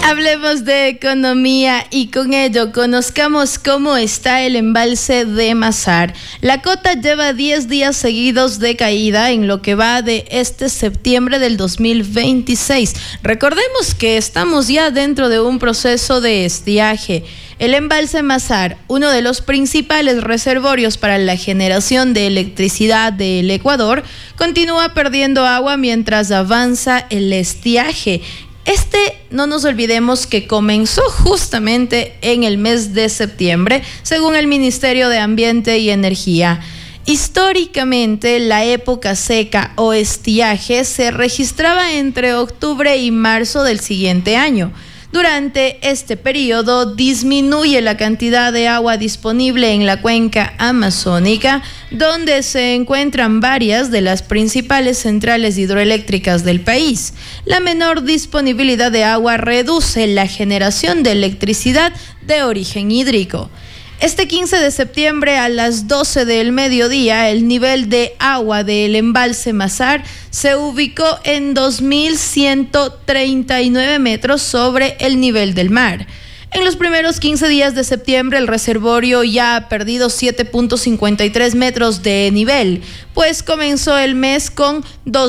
Hablemos de economía y con ello conozcamos cómo está el embalse de Mazar. La cota lleva 10 días seguidos de caída en lo que va de este septiembre del 2026. Recordemos que estamos ya dentro de un proceso de estiaje. El embalse Mazar, uno de los principales reservorios para la generación de electricidad del Ecuador, continúa perdiendo agua mientras avanza el estiaje. No nos olvidemos que comenzó justamente en el mes de septiembre, según el Ministerio de Ambiente y Energía. Históricamente, la época seca o estiaje se registraba entre octubre y marzo del siguiente año. Durante este periodo disminuye la cantidad de agua disponible en la cuenca amazónica, donde se encuentran varias de las principales centrales hidroeléctricas del país. La menor disponibilidad de agua reduce la generación de electricidad de origen hídrico. Este 15 de septiembre a las 12 del mediodía, el nivel de agua del embalse Mazar se ubicó en 2.139 metros sobre el nivel del mar. En los primeros 15 días de septiembre, el reservorio ya ha perdido 7.53 metros de nivel, pues comenzó el mes con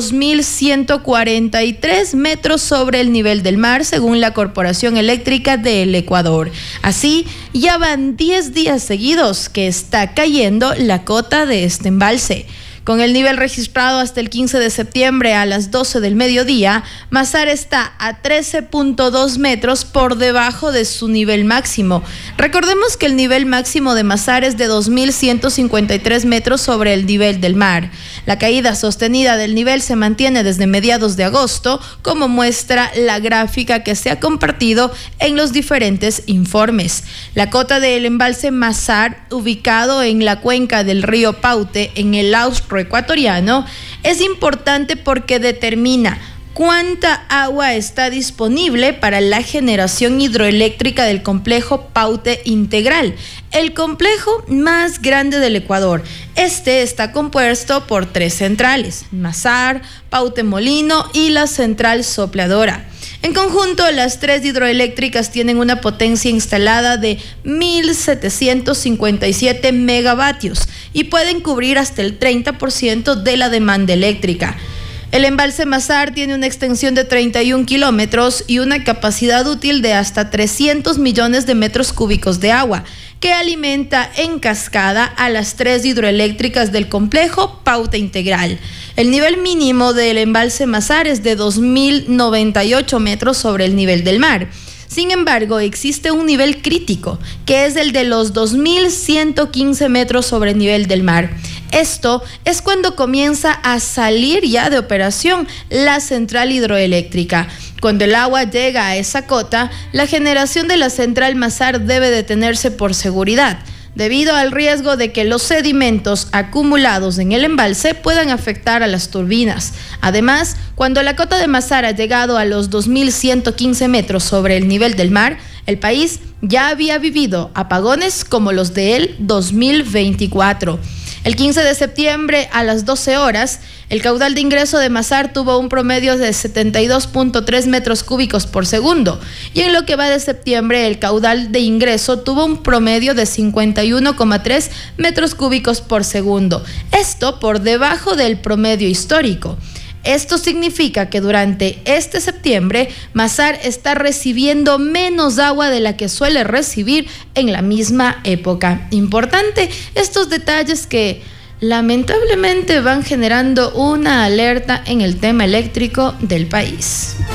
2.143 metros sobre el nivel del mar, según la Corporación Eléctrica del Ecuador. Así, ya van 10 días seguidos que está cayendo la cota de este embalse. Con el nivel registrado hasta el 15 de septiembre a las 12 del mediodía, Mazar está a 13.2 metros por debajo de su nivel máximo. Recordemos que el nivel máximo de Mazar es de 2.153 metros sobre el nivel del mar. La caída sostenida del nivel se mantiene desde mediados de agosto, como muestra la gráfica que se ha compartido en los diferentes informes. La cota del embalse Mazar, ubicado en la cuenca del río Paute, en el austro ecuatoriano, es importante porque determina cuánta agua está disponible para la generación hidroeléctrica del complejo Paute Integral, el complejo más grande del Ecuador. Este está compuesto por 3 centrales: Mazar, Paute Molino y la central Sopladora. En conjunto, las 3 hidroeléctricas tienen una potencia instalada de 1.757 megavatios y pueden cubrir hasta el 30% de la demanda eléctrica. El embalse Mazar tiene una extensión de 31 kilómetros y una capacidad útil de hasta 300 millones de metros cúbicos de agua, que alimenta en cascada a las 3 hidroeléctricas del complejo Paute Integral. El nivel mínimo del embalse Mazar es de 2.098 metros sobre el nivel del mar. Sin embargo, existe un nivel crítico, que es el de los 2.115 metros sobre el nivel del mar. Esto es cuando comienza a salir ya de operación la central hidroeléctrica. Cuando el agua llega a esa cota, la generación de la central Mazar debe detenerse por seguridad, debido al riesgo de que los sedimentos acumulados en el embalse puedan afectar a las turbinas. Además, cuando la cota de Mazar ha llegado a los 2.115 metros sobre el nivel del mar, el país ya había vivido apagones como los del 2024. El 15 de septiembre a las 12 horas, el caudal de ingreso de Mazar tuvo un promedio de 72.3 metros cúbicos por segundo, y en lo que va de septiembre el caudal de ingreso tuvo un promedio de 51.3 metros cúbicos por segundo, esto por debajo del promedio histórico. Esto significa que durante este septiembre, Mazar está recibiendo menos agua de la que suele recibir en la misma época. Importante estos detalles que lamentablemente van generando una alerta en el tema eléctrico del país.